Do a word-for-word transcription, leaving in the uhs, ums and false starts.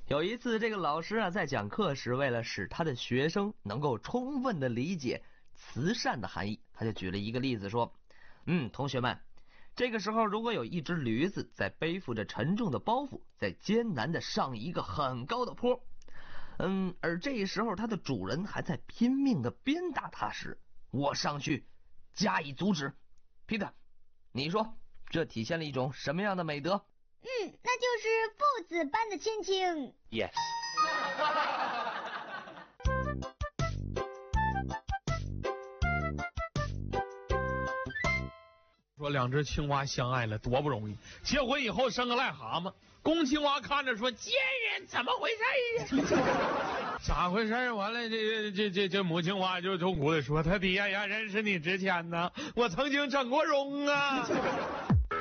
有一次，这个老师啊在讲课时，为了使他的学生能够充分的理解慈善的含义，他就举了一个例子说，嗯，同学们，这个时候如果有一只驴子在背负着沉重的包袱，在艰难的上一个很高的坡，嗯，而这时候它的主人还在拼命的鞭打它时，我上去加以阻止。Peter， 你说这体现了一种什么样的美德？ 嗯，那就是父子般的亲情。 Yes。 说两只青蛙相爱了多不容易，结婚以后生个癞蛤蟆，公青蛙看着说，贱人怎么回事啊？咋回事？完了这这这这母青蛙就痛苦的说，他爹呀认识你之前呢，我曾经整过容啊。